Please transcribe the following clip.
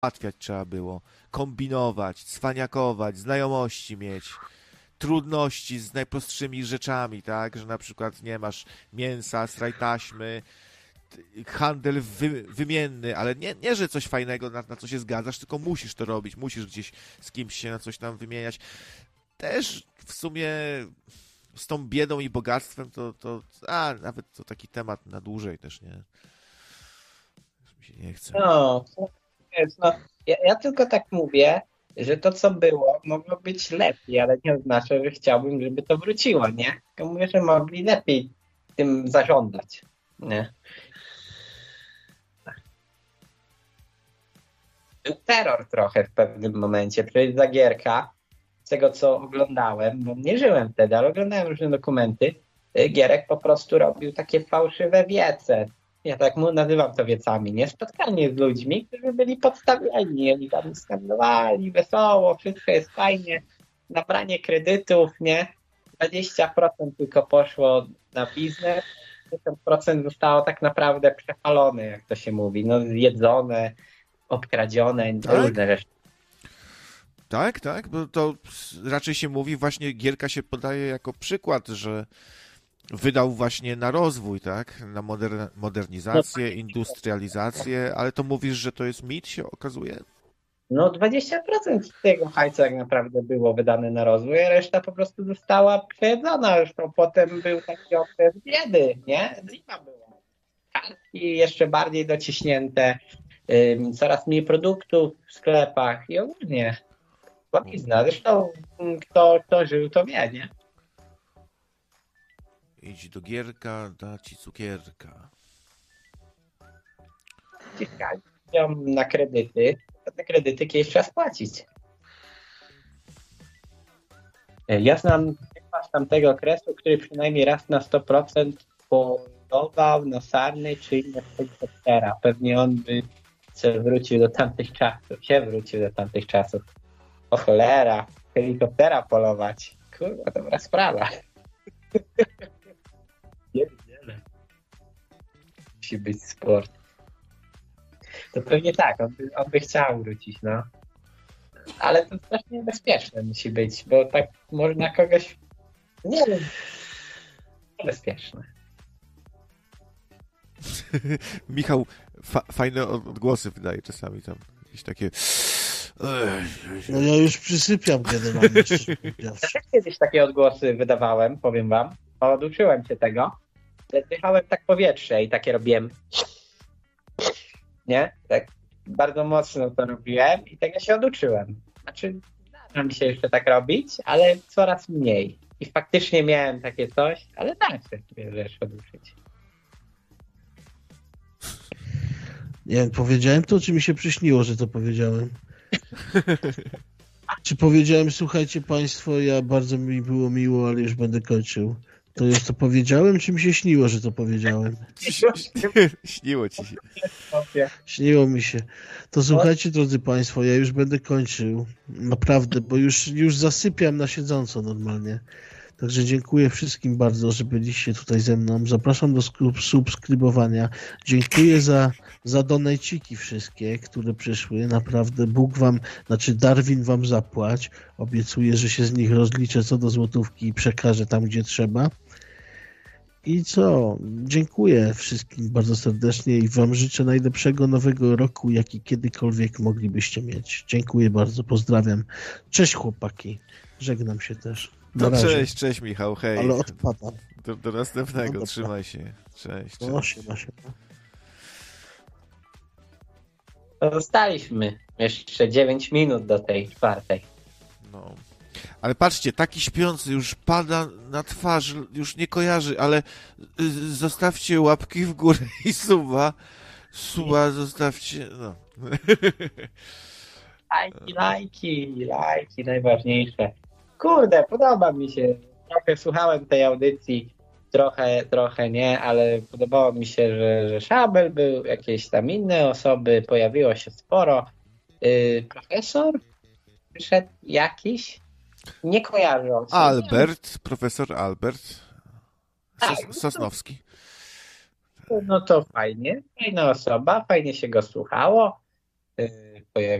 Ułatwiać trzeba było, kombinować, cwaniakować, znajomości mieć, trudności z najprostszymi rzeczami, tak, że na przykład nie masz mięsa, straj taśmy, handel wymienny, ale nie, że coś fajnego, na co się zgadzasz, tylko musisz to robić, musisz gdzieś z kimś się na coś tam wymieniać. Też w sumie z tą biedą i bogactwem nawet to taki temat na dłużej też, nie? Już mi się nie chce. No, jest, no. Ja tylko tak mówię, że to, co było, mogło być lepiej, ale nie oznacza, że chciałbym, żeby to wróciło, nie? Tylko mówię, że mogli lepiej tym zarządzać, nie? Był terror trochę w pewnym momencie, przecież Zagierka, z tego co oglądałem, bo nie żyłem wtedy, ale oglądałem różne dokumenty, Gierek po prostu robił takie fałszywe wiece. Ja tak mu nazywam to wiecami, nie? Spotkanie z ludźmi, którzy byli podstawiani, oni tam skandowali, wesoło, wszystko jest fajnie, nabranie kredytów, nie? 20% tylko poszło na biznes, 10% zostało tak naprawdę przepalone, jak to się mówi, no zjedzone, obkradzione, Tak? różne rzeczy. Tak, bo to raczej się mówi, właśnie Gierka się podaje jako przykład, że wydał właśnie na rozwój, tak? Na modernizację, industrializację, ale to mówisz, że to jest mit, się okazuje? No 20% tego hajsu tak naprawdę było wydane na rozwój, a reszta po prostu została przejedzona. Zresztą potem był taki okres biedy, nie? Zima była. Kartki jeszcze bardziej dociśnięte, coraz mniej produktów w sklepach i ogólnie łatwizna. Zresztą kto żył, to wie, nie? Idź do Gierka, da ci cukierka. Ciskali ją na kredyty, a te kredyty kiedyś trzeba spłacić. Ja znam typa z tamtego okresu, który przynajmniej raz na 100% polował na sarny czy inne helikoptera. Pewnie on by wrócił do tamtych czasów. O cholera, helikoptera polować. Kurwa, dobra sprawa. Pierdziele. Musi być sport. To pewnie tak, on by chciał wrócić, no. Ale to też niebezpieczne musi być, bo tak można kogoś... Nie wiem. Niebezpieczne. Michał fajne odgłosy wydaje czasami tam. Jakieś takie... No ja już przysypiam generalnie. Ja też kiedyś takie odgłosy wydawałem, powiem wam. Oduczyłem się tego. Ale dychałem tak powietrze i takie robiłem... Nie? Tak bardzo mocno to robiłem i tego się oduczyłem. Znaczy, zdarza mi się jeszcze tak robić, ale coraz mniej. I faktycznie miałem takie coś, ale da się wiesz, oduczyć. Nie wiem, powiedziałem to, czy mi się przyśniło, że to powiedziałem? Czy powiedziałem, słuchajcie państwo, bardzo mi było miło, ale już będę kończył. To już to powiedziałem, czy mi się śniło, że to powiedziałem? Śniło ci się. Śniło mi się. To słuchajcie, drodzy państwo, ja już będę kończył. Naprawdę, bo już zasypiam na siedząco normalnie. Także dziękuję wszystkim bardzo, że byliście tutaj ze mną. Zapraszam do subskrybowania. Dziękuję za donajciki wszystkie, które przyszły. Naprawdę Darwin wam zapłać. Obiecuję, że się z nich rozliczę co do złotówki i przekażę tam, gdzie trzeba. I co? Dziękuję wszystkim bardzo serdecznie i wam życzę najlepszego nowego roku, jaki kiedykolwiek moglibyście mieć. Dziękuję bardzo, pozdrawiam. Cześć chłopaki. Żegnam się też. No cześć Michał, hej. Ale odpadam. Do następnego, no, trzymaj się. Cześć. No, siema. Zostaliśmy jeszcze 9 minut do tej 4. No. Ale patrzcie, taki śpiący już pada na twarz, już nie kojarzy, ale zostawcie łapki w górę i suba zostawcie, no. Lajki, najważniejsze. Kurde, podoba mi się. Trochę słuchałem tej audycji, trochę nie, ale podobało mi się, że Szabel był, jakieś tam inne osoby, pojawiło się sporo. Profesor? Przyszedł jakiś? Nie kojarzę. Profesor Albert Sosnowski. No to fajnie, fajna osoba, fajnie się go słuchało. pojawił.